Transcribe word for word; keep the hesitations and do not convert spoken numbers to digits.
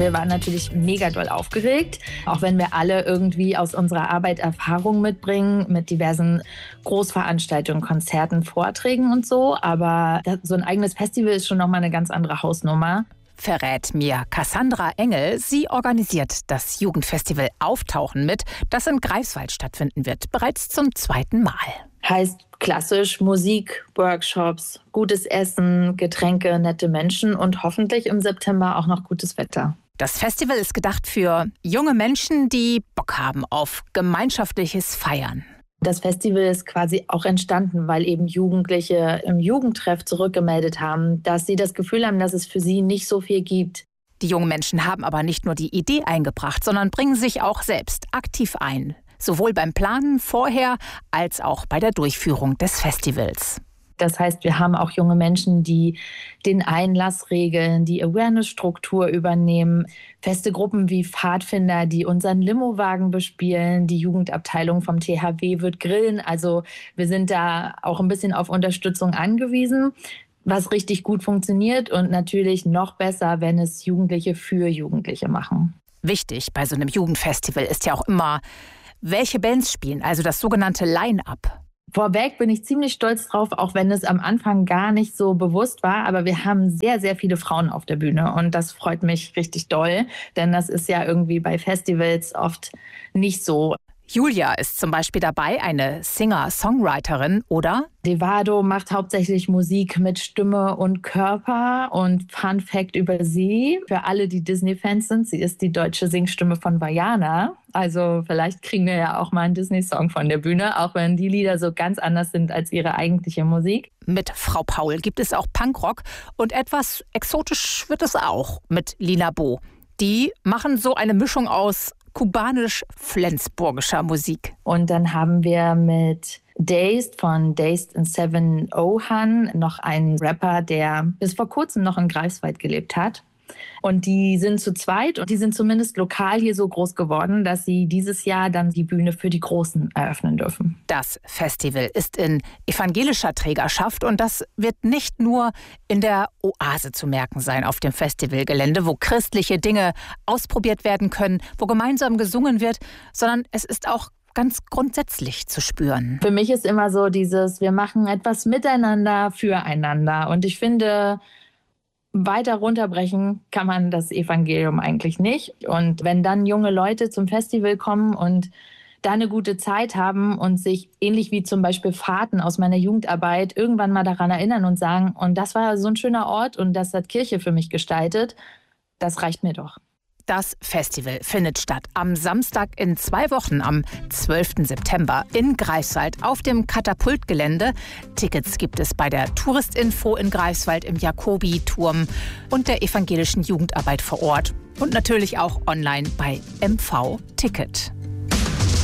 Wir waren natürlich mega doll aufgeregt, auch wenn wir alle irgendwie aus unserer Arbeit Erfahrung mitbringen mit diversen Großveranstaltungen, Konzerten, Vorträgen und so. Aber so ein eigenes Festival ist schon nochmal eine ganz andere Hausnummer. Verrät mir Cassandra Engel. Sie organisiert das Jugendfestival Auftauchen mit, das in Greifswald stattfinden wird, bereits zum zweiten Mal. Heißt klassisch Musik, Workshops, gutes Essen, Getränke, nette Menschen und hoffentlich im September auch noch gutes Wetter. Das Festival ist gedacht für junge Menschen, die Bock haben auf gemeinschaftliches Feiern. Das Festival ist quasi auch entstanden, weil eben Jugendliche im Jugendtreff zurückgemeldet haben, dass sie das Gefühl haben, dass es für sie nicht so viel gibt. Die jungen Menschen haben aber nicht nur die Idee eingebracht, sondern bringen sich auch selbst aktiv ein. Sowohl beim Planen vorher als auch bei der Durchführung des Festivals. Das heißt, wir haben auch junge Menschen, die den Einlass regeln, die Awareness-Struktur übernehmen, feste Gruppen wie Pfadfinder, die unseren Limowagen bespielen, die Jugendabteilung vom T H W wird grillen. Also wir sind da auch ein bisschen auf Unterstützung angewiesen, was richtig gut funktioniert und natürlich noch besser, wenn es Jugendliche für Jugendliche machen. Wichtig bei so einem Jugendfestival ist ja auch immer, welche Bands spielen, also das sogenannte Line-Up. Vorweg bin ich ziemlich stolz drauf, auch wenn es am Anfang gar nicht so bewusst war. Aber wir haben sehr, sehr viele Frauen auf der Bühne und das freut mich richtig doll, denn das ist ja irgendwie bei Festivals oft nicht so. Julia ist zum Beispiel dabei, eine Singer-Songwriterin, oder? Devado macht hauptsächlich Musik mit Stimme und Körper. Und Fun Fact über sie, für alle, die Disney-Fans sind, sie ist die deutsche Singstimme von Vaiana. Also vielleicht kriegen wir ja auch mal einen Disney-Song von der Bühne, auch wenn die Lieder so ganz anders sind als ihre eigentliche Musik. Mit Frau Paul gibt es auch Punkrock und etwas exotisch wird es auch mit Lina Bo. Die machen so eine Mischung aus kubanisch-flensburgischer Musik. Und dann haben wir mit Dazed von Dazed in Seven Ohan noch einen Rapper, der bis vor kurzem noch in Greifswald gelebt hat. Und die sind zu zweit und die sind zumindest lokal hier so groß geworden, dass sie dieses Jahr dann die Bühne für die Großen eröffnen dürfen. Das Festival ist in evangelischer Trägerschaft und das wird nicht nur in der Oase zu merken sein auf dem Festivalgelände, wo christliche Dinge ausprobiert werden können, wo gemeinsam gesungen wird, sondern es ist auch ganz grundsätzlich zu spüren. Für mich ist immer so dieses, wir machen etwas miteinander, füreinander. Und ich finde, weiter runterbrechen kann man das Evangelium eigentlich nicht. Und wenn dann junge Leute zum Festival kommen und da eine gute Zeit haben und sich ähnlich wie zum Beispiel Fahrten aus meiner Jugendarbeit irgendwann mal daran erinnern und sagen, und das war so ein schöner Ort und das hat Kirche für mich gestaltet, das reicht mir doch. Das Festival findet statt am Samstag in zwei Wochen, am zwölften September in Greifswald auf dem Katapultgelände. Tickets gibt es bei der Touristinfo in Greifswald im Jakobi-Turm und der evangelischen Jugendarbeit vor Ort und natürlich auch online bei M V Ticket.